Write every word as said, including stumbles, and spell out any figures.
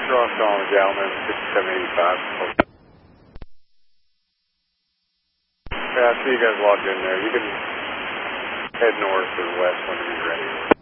Ross calling Galman, fifty-seven eighty-five. Yeah, I see you guys logged in there. You can head north or west whenever you're ready.